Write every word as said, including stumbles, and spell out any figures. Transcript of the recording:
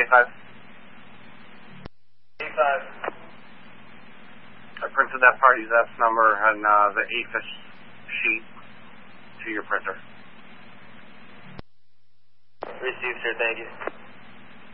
A five. A five. I printed that party's S number and uh, the A F I S sheet to your printer. Received, sir. Thank you.